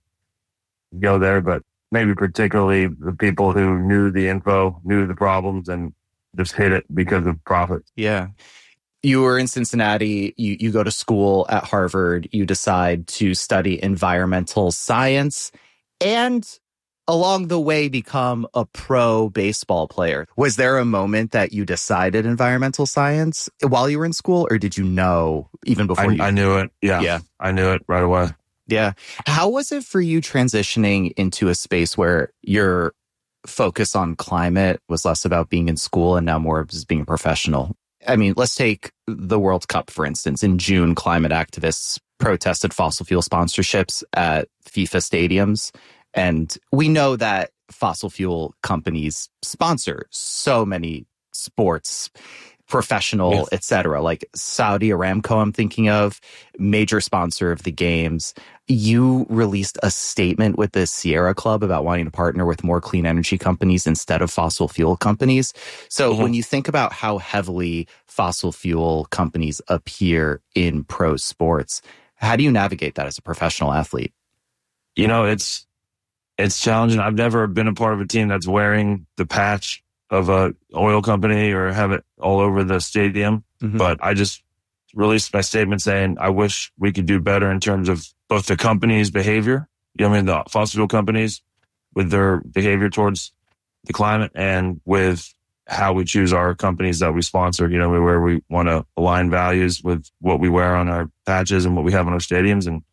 go there? But maybe particularly the people who knew the info, knew the problems, and just hit it because of profit. Yeah. You were in Cincinnati. You go to school at Harvard. You decide to study environmental science and along the way become a pro baseball player. Was there a moment that you decided environmental science while you were in school, or did you know even before I knew it. Yeah. I knew it right away. Yeah. How was it for you transitioning into a space where your focus on climate was less about being in school and now more of just being a professional? I mean, let's take the World Cup, for instance. In June, climate activists protested fossil fuel sponsorships at FIFA stadiums. And we know that fossil fuel companies sponsor so many sports, professional, etc. Like Saudi Aramco, I'm thinking of, major sponsor of the games. You released a statement with the Sierra Club about wanting to partner with more clean energy companies instead of fossil fuel companies. So when you think about how heavily fossil fuel companies appear in pro sports, how do you navigate that as a professional athlete? You know, it's challenging. I've never been a part of a team that's wearing the patch of a oil company or have it all over the stadium. But I just released my statement saying, I wish we could do better in terms of both the company's behavior, you know what I mean, the fossil fuel companies with their behavior towards the climate and with how we choose our companies that we sponsor, you know, where we want to align values with what we wear on our patches and what we have on our stadiums. And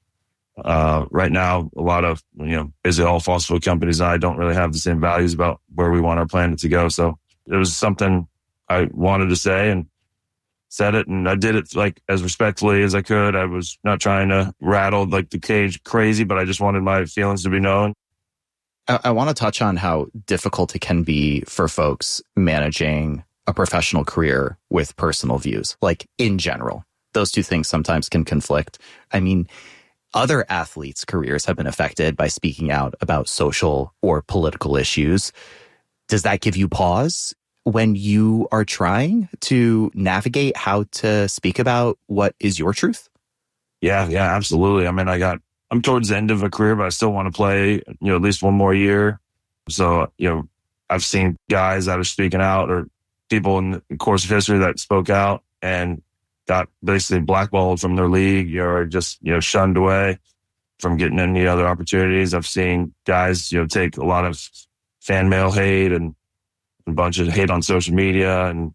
right now, a lot of, you know, basically all fossil fuel companies and I don't really have the same values about where we want our planet to go. So it was something I wanted to say and said it, and I did it like as respectfully as I could. I was not trying to rattle like the cage crazy, but I just wanted my feelings to be known. I want to touch on how difficult it can be for folks managing a professional career with personal views, like in general. Those two things sometimes can conflict. I mean, other athletes' careers have been affected by speaking out about social or political issues. Does that give you pause when you are trying to navigate how to speak about what is your truth? Yeah, absolutely. I mean, I'm towards the end of a career, but I still want to play, you know, at least one more year. So, you know, I've seen guys that are speaking out or people in the course of history that spoke out and got basically blackballed from their league or just, you know, shunned away from getting any other opportunities. I've seen guys, you know, take a lot of fan mail hate and a bunch of hate on social media and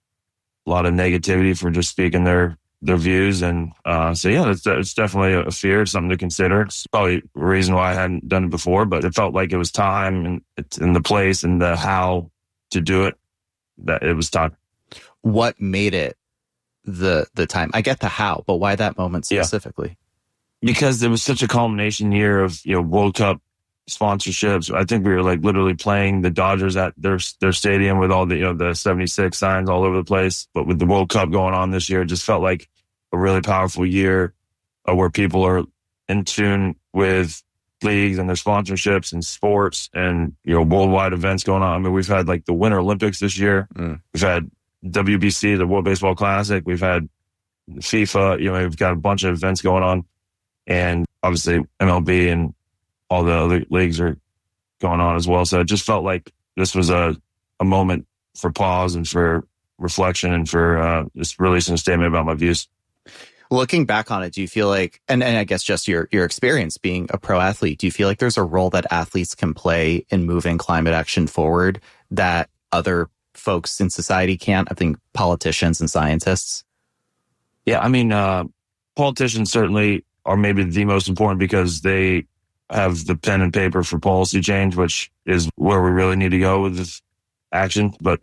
a lot of negativity for just speaking their views. And so, yeah, it's definitely a fear. It's something to consider. It's probably a reason why I hadn't done it before, but it felt like it was time and it's in the place and the how to do it, that it was time. What made it the time? I get the how, but why that moment specifically? Yeah. Because there was such a culmination year of, you know, World Cup sponsorships. I think we were like literally playing the Dodgers at their stadium with all the, you know, the 76 signs all over the place. But with the World Cup going on this year, it just felt like a really powerful year where people are in tune with leagues and their sponsorships and sports and, you know, worldwide events going on. I mean, we've had like the Winter Olympics this year. We've had WBC, the World Baseball Classic. We've had FIFA, you know, we've got a bunch of events going on, and obviously MLB and all the other leagues are going on as well. So it just felt like this was a moment for pause and for reflection and for just releasing a statement about my views. Looking back on it, do you feel like, and I guess just your experience being a pro athlete, do you feel like there's a role that athletes can play in moving climate action forward that other folks in society can't? I think politicians and scientists. Yeah, I mean, politicians certainly are maybe the most important because they have the pen and paper for policy change, which is where we really need to go with this action. But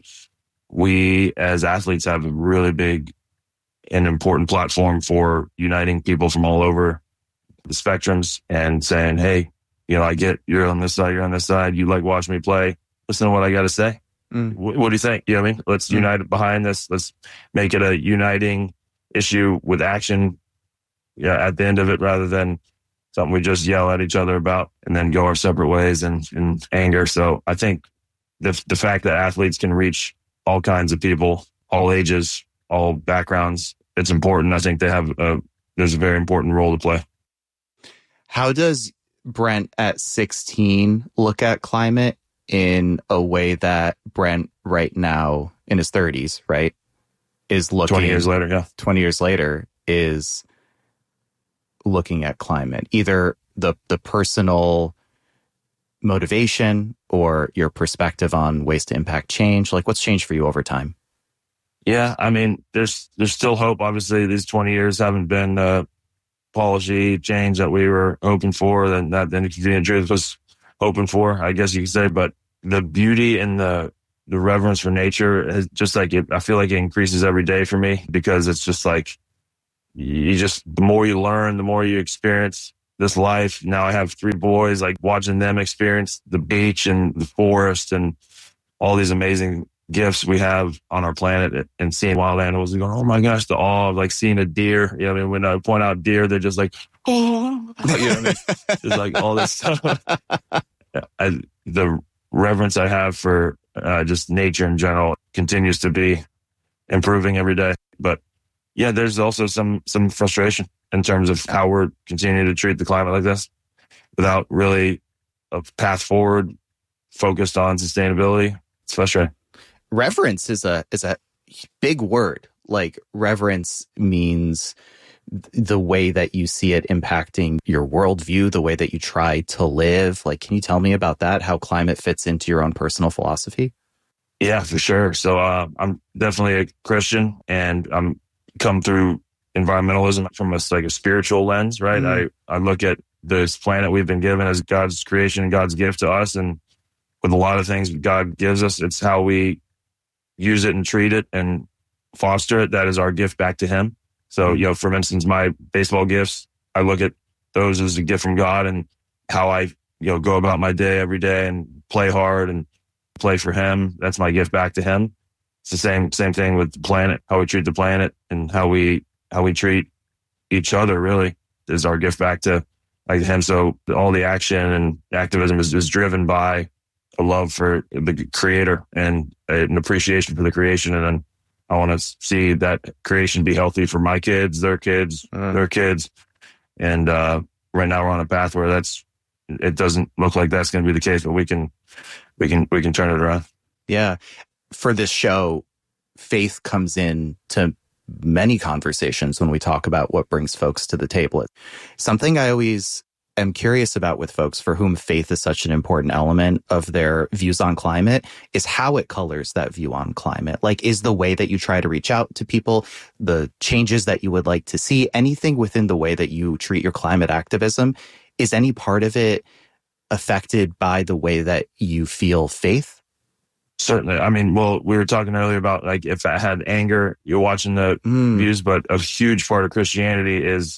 we as athletes have a really big and important platform for uniting people from all over the spectrums and saying, hey, you know, I get you're on this side, you're on this side. You like watch me play. Listen to what I got to say. What do you think? You know what I mean? Let's unite behind this. Let's make it a uniting issue with action at the end of it rather than something we just yell at each other about and then go our separate ways and in anger. So I think the fact that athletes can reach all kinds of people, all ages, all backgrounds, it's important. I think there's a very important role to play. How does Brent at 16 look at climate in a way that Brent right now in his 30s, right, is looking 20 years later, yeah. 20 years later is looking at climate, either the personal motivation or your perspective on ways to impact change? Like, what's changed for you over time? Yeah, I mean, there's still hope. Obviously, these 20 years haven't been policy change that we were hoping for, and that the Convenient Truth was hoping for, I guess you could say. But the beauty and the reverence for nature is just like I feel like it increases every day for me, because it's just like the more you learn, the more you experience this life. Now I have 3 boys, like watching them experience the beach and the forest and all these amazing gifts we have on our planet, and seeing wild animals and going, oh my gosh, the awe of like seeing a deer. You know, I mean, when I point out deer, they're just like, oh, you know what I mean? It's like all this stuff. The reverence I have for just nature in general continues to be improving every day. But yeah, there's also some frustration in terms of how we're continuing to treat the climate like this without really a path forward focused on sustainability. It's frustrating. Reverence is a big word. Like, reverence means the way that you see it impacting your worldview, the way that you try to live. Like, can you tell me about that? How climate fits into your own personal philosophy? Yeah, for sure. So I'm definitely a Christian, and I'm come through environmentalism from a spiritual lens, right? Mm. I look at this planet we've been given as God's creation and God's gift to us, and with a lot of things God gives us, it's how we use it and treat it and foster it that is our gift back to Him. So, you know, for instance, my baseball gifts, I look at those as a gift from God, and how I, go about my day every day and play hard and play for Him. That's my gift back to Him. It's the same thing with the planet, how we treat the planet and how we treat each other really is our gift back to Him. So all the action and activism is driven by a love for the Creator and an appreciation for the creation. And then I want to see that creation be healthy for my kids, their kids, their kids. And right now we're on a path where it doesn't look like that's going to be the case, but we can turn it around. Yeah. For this show, faith comes in to many conversations when we talk about what brings folks to the table. Something I always am curious about with folks for whom faith is such an important element of their views on climate is how it colors that view on climate. Like, is the way that you try to reach out to people, the changes that you would like to see, anything within the way that you treat your climate activism, is any part of it affected by the way that you feel faith? Certainly. I mean, well, we were talking earlier about like if I had anger, you're watching the views, but a huge part of Christianity is,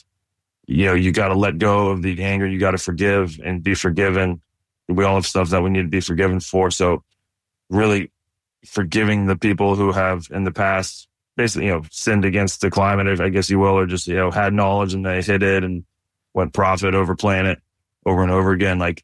you got to let go of the anger. You got to forgive and be forgiven. We all have stuff that we need to be forgiven for. So really forgiving the people who have in the past basically, sinned against the climate, I guess you will, or just, had knowledge and they hid it and went profit over planet over and over again. Like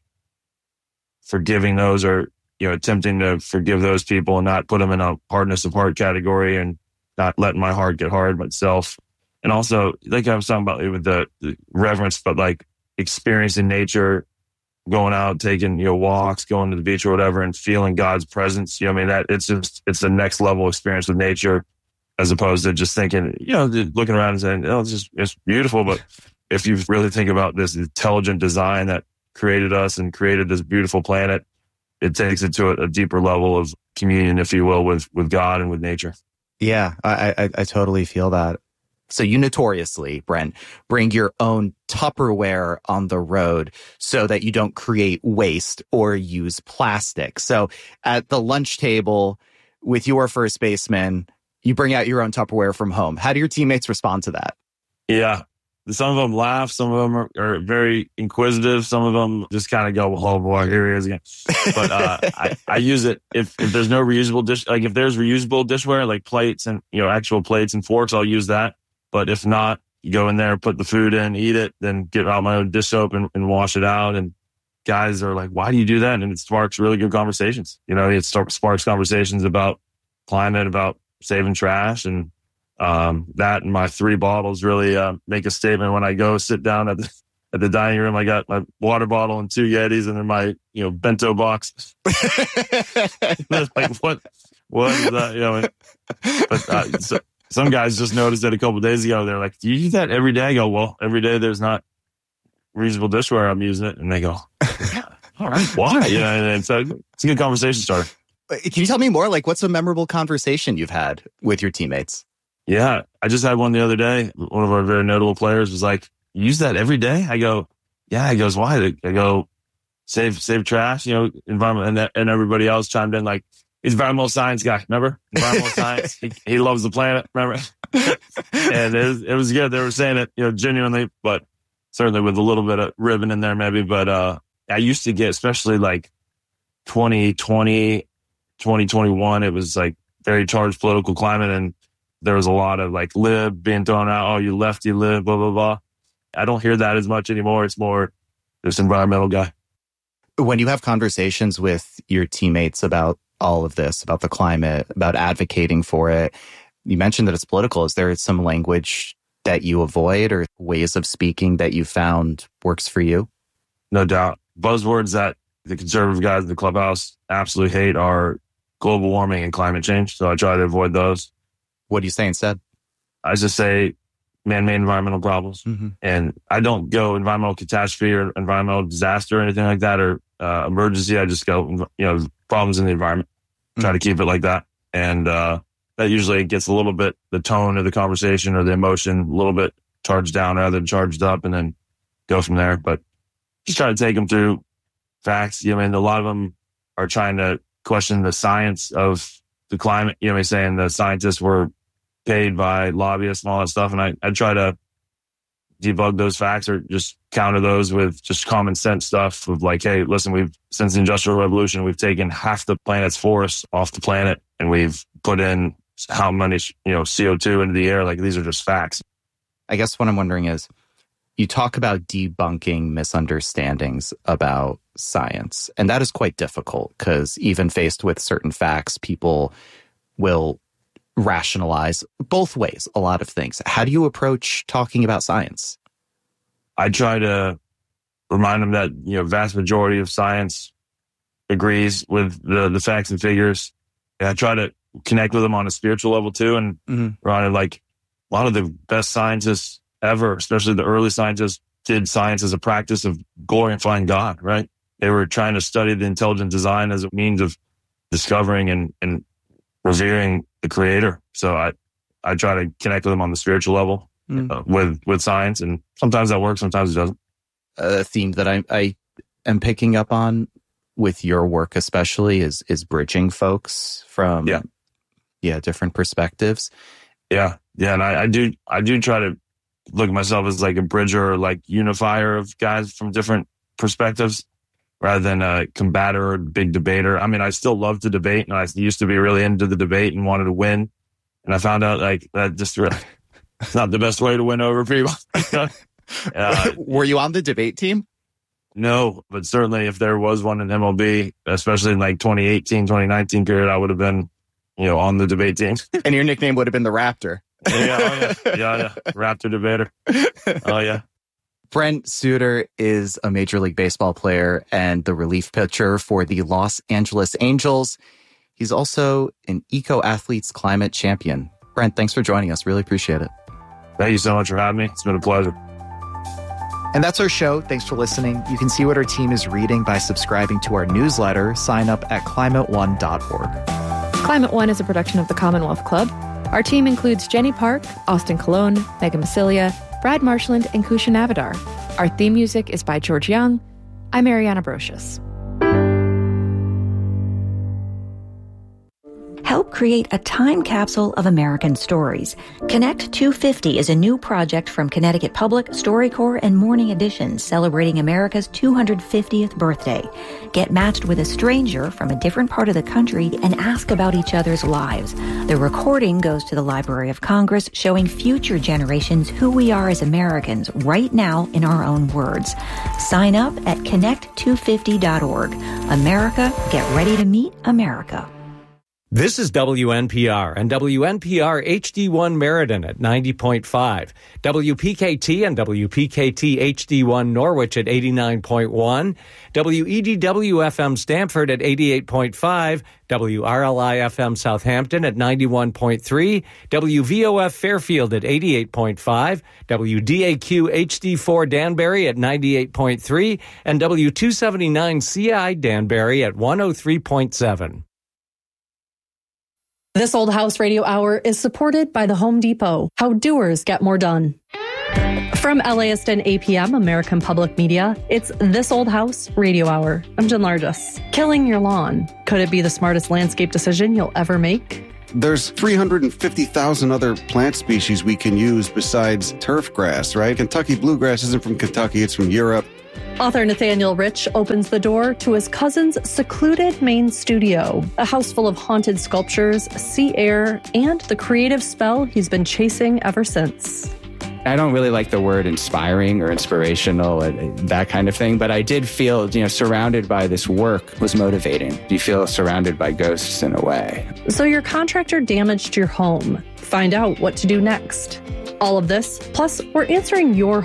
forgiving those, or, attempting to forgive those people and not put them in a hardness of heart category and not letting my heart get hard myself. And also, like I was talking about with the reverence, but like experiencing nature, going out, taking, walks, going to the beach or whatever, and feeling God's presence. That it's the next level experience with nature, as opposed to just thinking, looking around and saying, oh, it's beautiful. But if you really think about this intelligent design that created us and created this beautiful planet, it takes it to a deeper level of communion, if you will, with God and with nature. Yeah, I totally feel that. So you notoriously, Brent, bring your own Tupperware on the road so that you don't create waste or use plastic. So at the lunch table with your first baseman, you bring out your own Tupperware from home. How do your teammates respond to that? Yeah. Some of them laugh. Some of them are very inquisitive. Some of them just kind of go, oh boy, here he is again. But I use it if there's no reusable dish, like if there's reusable dishware, like plates and, actual plates and forks, I'll use that. But if not, you go in there, put the food in, eat it, then get out my own dish soap and wash it out. And guys are like, why do you do that? And it sparks really good conversations. It sparks conversations about climate, about saving trash, and that and my 3 bottles really make a statement when I go sit down at the dining room. I got my water bottle and 2 Yetis, and then my bento box. Like what is that? But so some guys just noticed it a couple of days ago. They're like, "Do you use that every day?" I go, "Well, every day there's not reusable dishware, I'm using it." And they go, "Yeah, all right, why? And so it's a good conversation starter. Can you tell me more? Like, what's a memorable conversation you've had with your teammates? Yeah, I just had one the other day. One of our very notable players was like, "You use that every day?" I go, "Yeah." He goes, "Why?" I go, "Save trash, environment." And everybody else chimed in like, "He's an environmental science guy. Remember, environmental science. He loves the planet. Remember." And it was good. They were saying it, genuinely, but certainly with a little bit of ribbon in there, maybe. But I used to get, especially like 2020, 2021, it was like very charged political climate, and there was a lot of like lib being thrown out. Oh, you lefty lib, blah blah blah. I don't hear that as much anymore. It's more this environmental guy. When you have conversations with your teammates about all of this, about the climate, about advocating for it, you mentioned that it's political. Is there some language that you avoid or ways of speaking that you found works for you? No doubt. Buzzwords that the conservative guys in the clubhouse absolutely hate are global warming and climate change. So I try to avoid those. What do you say instead? I just say man-made environmental problems. Mm-hmm. And I don't go environmental catastrophe or environmental disaster or anything like that, or emergency. I just go, problems in the environment. Try to keep it like that. And that usually gets a little bit, the tone of the conversation or the emotion, a little bit charged down rather than charged up, and then go from there. But just try to take them through facts. A lot of them are trying to question the science of the climate, saying the scientists were paid by lobbyists and all that stuff. And I try to debug those facts or just counter those with just common sense stuff of like, hey, listen, since the Industrial Revolution, we've taken half the planet's forests off the planet, and we've put in how many, CO2 into the air. Like, these are just facts. I guess what I'm wondering is, you talk about debunking misunderstandings about science, and that is quite difficult because even faced with certain facts, people will rationalize both ways a lot of things. How do you approach talking about science? I try to remind them that, vast majority of science agrees with the facts and figures. And I try to connect with them on a spiritual level too. And like a lot of the best scientists ever, especially the early scientists, did science as a practice of glorifying God, right? They were trying to study the intelligent design as a means of discovering and revering the creator. So I try to connect with them on the spiritual level with science, and sometimes that works, sometimes it doesn't. A theme that I am picking up on with your work especially is bridging folks from different perspectives. Yeah. And I do try to look at myself as like a bridger or like unifier of guys from different perspectives rather than a combator or big debater. I mean, I still love to debate, and I used to be really into the debate and wanted to win. And I found out like that just really, it's not the best way to win over people. Were you on the debate team? No, but certainly if there was one in MLB, especially in like 2018, 2019 period, I would have been, on the debate team. And your nickname would have been the Raptor. Yeah. Raptor debater. Oh, yeah. Brent Suter is a Major League Baseball player and the relief pitcher for the Los Angeles Angels. He's also an Eco Athletes Climate Champion. Brent, thanks for joining us. Really appreciate it. Thank you so much for having me. It's been a pleasure. And that's our show. Thanks for listening. You can see what our team is reading by subscribing to our newsletter. Sign up at climateone.org. Climate One is a production of the Commonwealth Club. Our team includes Jenny Park, Austin Colon, Megan Massilia, Brad Marshland, and Kusha Navidar. Our theme music is by George Young. I'm Ariana Brocious. Help create a time capsule of American stories. Connect 250 is a new project from Connecticut Public, StoryCorps, and Morning Edition celebrating America's 250th birthday. Get matched with a stranger from a different part of the country and ask about each other's lives. The recording goes to the Library of Congress, showing future generations who we are as Americans right now in our own words. Sign up at connect250.org. America, get ready to meet America. This is WNPR and WNPR HD1 Meriden at 90.5, WPKT and WPKT HD1 Norwich at 89.1, WEDW-FM Stamford at 88.5, WRLI-FM Southampton at 91.3, WVOF Fairfield at 88.5, WDAQ HD4 Danbury at 98.3, and W279CI Danbury at 103.7. This Old House Radio Hour is supported by the Home Depot. How doers get more done. From LAist and APM, American Public Media, it's This Old House Radio Hour. I'm Jen Largis. Killing your lawn. Could it be the smartest landscape decision you'll ever make? There's 350,000 other plant species we can use besides turf grass, right? Kentucky bluegrass isn't from Kentucky, it's from Europe. Author Nathaniel Rich opens the door to his cousin's secluded main studio, a house full of haunted sculptures, sea air, and the creative spell he's been chasing ever since. I don't really like the word inspiring or inspirational, that kind of thing, but I did feel, surrounded by this work was motivating. You feel surrounded by ghosts in a way. So your contractor damaged your home. Find out what to do next. All of this, plus we're answering your